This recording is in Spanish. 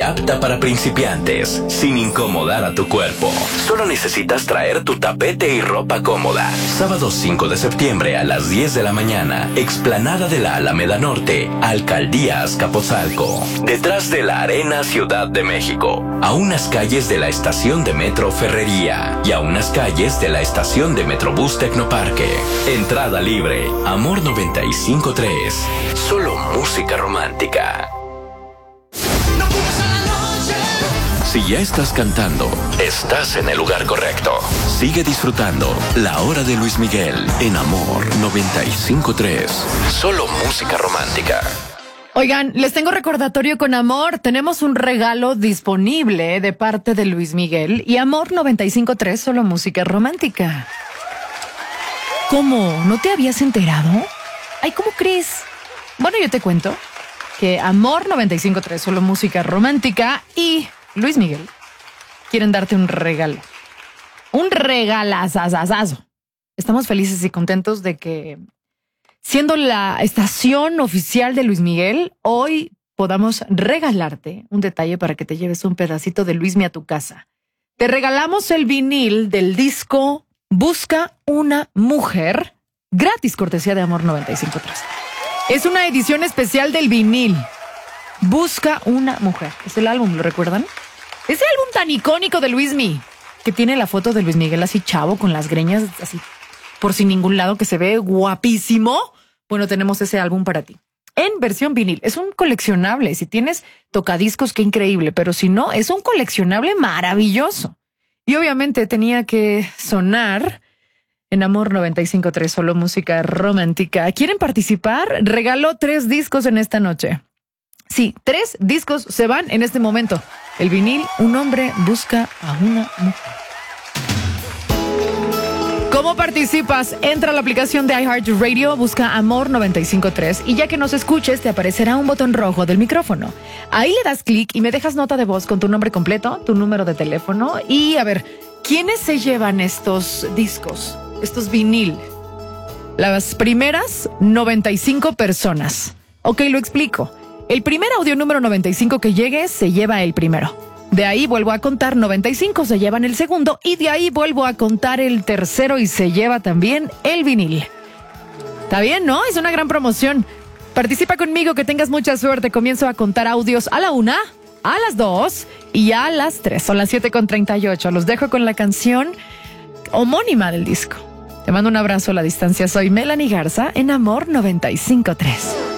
apta para principiantes, sin incomodar a tu cuerpo. Solo necesitas traer tu tapete y ropa cómoda. Sábado 5 de septiembre a las 10 de la mañana, explanada de la Alameda Norte, Alcaldía Azcapotzalco, detrás de la Arena Ciudad de México, a unas calles de la estación de Metro Ferrería y a unas calles de la estación de Metrobús Tecnoparque. Entrada libre. Amor 95.3. Solo música romántica. Si ya estás cantando, estás en el lugar correcto. Sigue disfrutando La Hora de Luis Miguel en Amor 95.3. Solo música romántica. Oigan, les tengo recordatorio con Amor. Tenemos un regalo disponible de parte de Luis Miguel y Amor 95.3, solo música romántica. ¿Cómo? ¿No te habías enterado? Ay, ¿cómo crees? Bueno, yo te cuento que Amor 95.3, solo música romántica y Luis Miguel quieren darte un regalo. Un regalazazazazo. Estamos felices y contentos de que, siendo la estación oficial de Luis Miguel, hoy podamos regalarte un detalle para que te lleves un pedacito de Luismi a tu casa. Te regalamos el vinil del disco Busca una Mujer, gratis, cortesía de Amor 95.3. Es una edición especial del vinil. Busca una Mujer. Es el álbum, ¿lo recuerdan? Ese álbum tan icónico de Luismi, que tiene la foto de Luis Miguel así chavo, con las greñas así por sin ningún lado, que se ve guapísimo. Bueno, tenemos ese álbum para ti. En versión vinil. Es un coleccionable. Si tienes tocadiscos, qué increíble. Pero si no, es un coleccionable maravilloso. Y obviamente tenía que sonar en Amor 95.3, solo música romántica. ¿Quieren participar? Regalo 3 discos en esta noche. Sí, 3 discos se van en este momento. El vinil, Un hombre busca a una mujer. ¿Cómo participas? Entra a la aplicación de iHeartRadio, busca Amor 95.3 y ya que nos escuches te aparecerá un botón rojo del micrófono. Ahí le das clic y me dejas nota de voz con tu nombre completo, tu número de teléfono y a ver, ¿quiénes se llevan estos discos? Estos vinil. Las primeras 95 personas. Ok, lo explico. El primer audio número 95 que llegue se lleva el primero. De ahí vuelvo a contar 95, se llevan el segundo. Y de ahí vuelvo a contar el tercero y se lleva también el vinil. ¿Está bien, no? Es una gran promoción. Participa conmigo, que tengas mucha suerte. Comienzo a contar audios a la 1, a las 2 y a las 3. Son las 7:38. Los dejo con la canción homónima del disco. Te mando un abrazo a la distancia. Soy Melanie Garza en Amor 95.3.